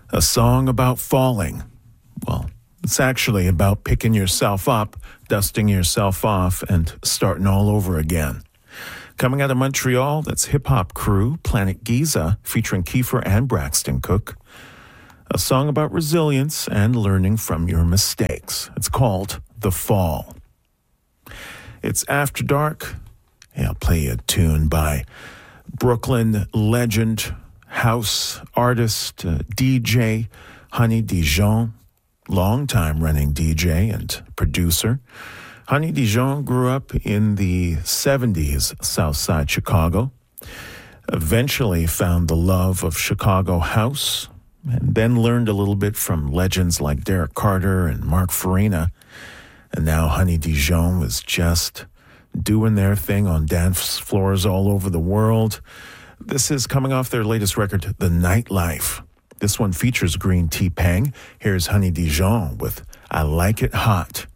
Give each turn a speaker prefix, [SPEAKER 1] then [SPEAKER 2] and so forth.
[SPEAKER 1] A song about falling. Well, it's actually about picking yourself up, dusting yourself off, and starting all over again. Coming out of Montreal, that's hip-hop crew Planet Giza, featuring Kiefer and Braxton Cook. A song about resilience and learning from your mistakes. It's called The Fall. It's After Dark. Hey, I'll play you a tune by Brooklyn legend, house artist, DJ Honey Dijon, long-time running DJ and producer. Honey Dijon grew up in the 70s, Southside Chicago, eventually found the love of Chicago house, and then learned a little bit from legends like Derek Carter and Mark Farina. And now Honey Dijon was just doing their thing on dance floors all over the world. This is coming off their latest record, The Nightlife. This one features Green T-Pang. Here's Honey Dijon with I Like It Hot.